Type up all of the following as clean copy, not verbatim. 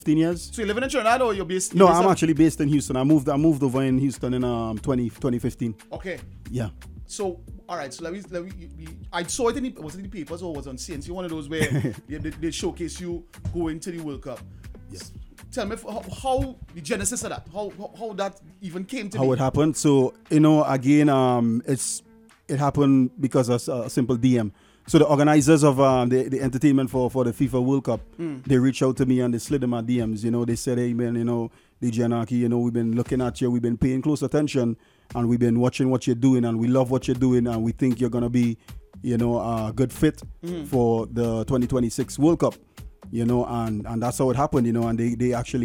15 years. So you living in Trinidad or you're based? No, I'm actually based in Houston. I moved over in Houston in 2015. Okay. Yeah. So, all right. So I saw it was it in the papers or was it on CNC? One of those where they showcase you going to the World Cup. Yes. Tell me how the genesis of that, how that even came to be. How it happened. So, again, it happened because of a simple DM. So the organizers of the entertainment for the FIFA World Cup, they reached out to me and they slid in my DMs. They said, hey man, DJ Anarchy, we've been looking at you, we've been paying close attention, and we've been watching what you're doing, and we love what you're doing, and we think you're gonna be, a good fit for the 2026 World Cup. And that's how it happened. And they actually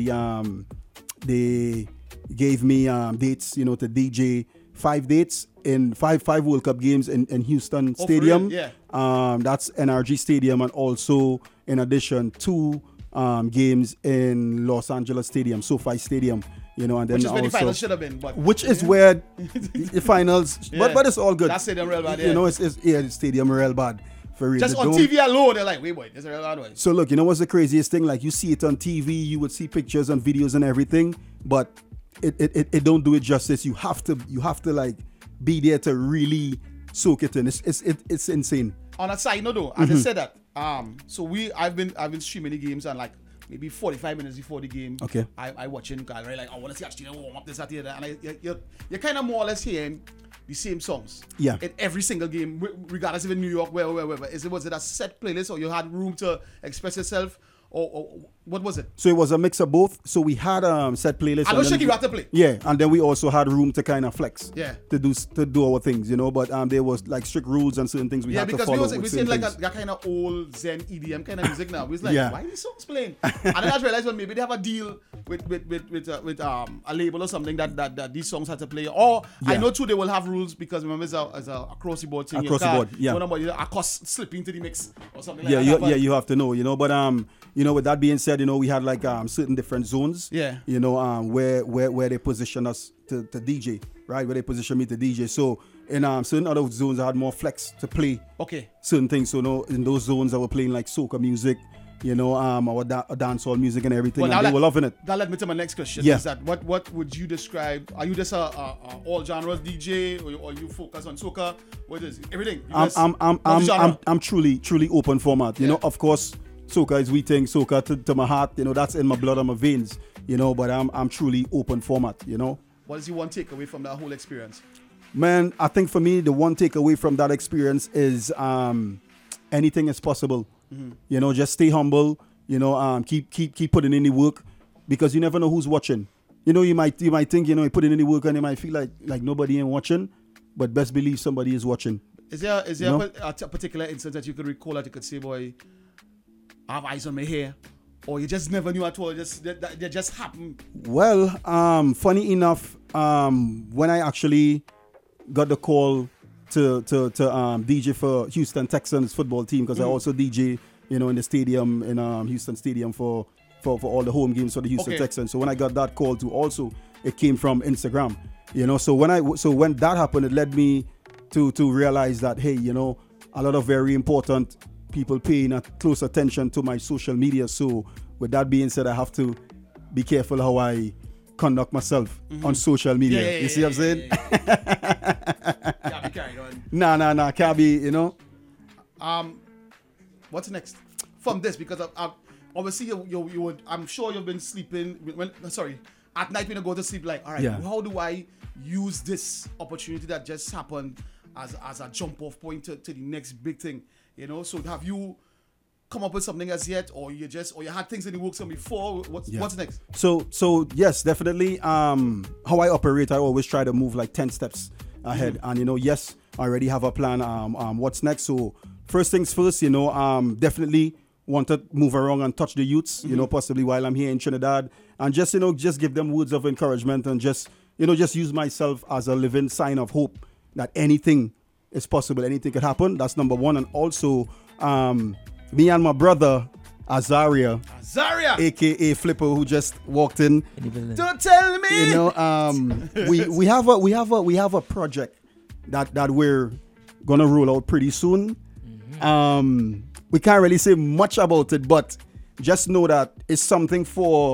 they gave me dates, to DJ 5 dates in five World Cup games in Houston Stadium. Yeah. That's NRG Stadium, and also in addition 2 games in Los Angeles Stadium, SoFi Stadium. And then which is where also, the finals should have been, but which is where the finals. Yeah. But it's all good. That stadium real bad. Yeah. It's the stadium real bad. For real. Just on TV alone, they're like, wait, boy, this is a real bad way. So look, what's the craziest thing? Like, you see it on TV, you would see pictures and videos and everything, but it don't do it justice. You have to like be there to really soak it in. It's insane. On a side note though, as I said that, so I've been streaming the games, and like maybe 45 minutes before the game, okay, I watching guys, right? Like, I want to see Argentina warm up, this, that, the other, and you're kind of more or less hearing the same songs. Yeah. In every single game, regardless of in New York, wherever. Was it a set playlist, or you had room to express yourself? Or what was it? So it was a mix of both. So we had set playlists. I know Shaky had to play. Yeah, and then we also had room to kind of flex. Yeah. To do our things, But there was like strict rules and certain things we had to follow. Yeah, because we seem like that kind of old Zen EDM kind of music now. We was like, why are these songs playing? And then I realized, well, maybe they have a deal with a label or something that these songs had to play. Or I know too, they will have rules, because remember, it's a across the board thing. Across the board, yeah. A cost slipping into the mix or something like that. Yeah, you have to know, But with that being said, we had like certain different zones. Yeah. Where they position us to DJ, right? Where they position me to DJ. So in certain other zones, I had more flex to play. Okay. Certain things. So in those zones, I was playing like soca music, our dancehall music and everything. Well, and they were loving it. That led me to my next question. Yeah. Is that what would you describe? Are you just a all genres DJ, or you focus on soca? What is it? Everything? I'm truly open format. Of course, soca is we thing. Soca to my heart. That's in my blood and my veins. But I'm truly open format. What is your one takeaway from that whole experience? Man, I think for me, the one takeaway from that experience is anything is possible. Mm-hmm. Just stay humble. Keep putting in the work, because you never know who's watching. You might think you put in the work and you might feel like nobody ain't watching, but best believe somebody is watching. Is there a particular instance that you could recall that you could say, boy, I have eyes on my hair? Or you just never knew at all, that just happened? Well, funny enough, when I actually got the call to DJ for Houston Texans football team, because I also DJ, in the stadium, in Houston Stadium for all the home games for the Houston Texans. So when I got that call to also, it came from Instagram, So when that happened, it led me to realize that, hey, a lot of very important people paying close attention to my social media. So with that being said, I have to be careful how I conduct myself on social media. You see what I'm saying? Can't be carried on. Nah, can't be, What's next from this? Because obviously you would, I'm sure you've been sleeping at night when you go to sleep, like, all right, how do I use this opportunity that just happened as a jump off point to the next big thing? So have you come up with something as yet, or you had things in the works from before? What's next? So yes, definitely. How I operate, I always try to move like 10 steps ahead. And yes, I already have a plan. What's next? So first things first, definitely want to move around and touch the youths, possibly while I'm here in Trinidad, and just give them words of encouragement, and just use myself as a living sign of hope that anything is possible, anything could happen. That's number one. And also, me and my brother Azaria, aka Flipper, who just walked in. Don't tell me. We have a project that we're gonna roll out pretty soon. We can't really say much about it, but just know that it's something for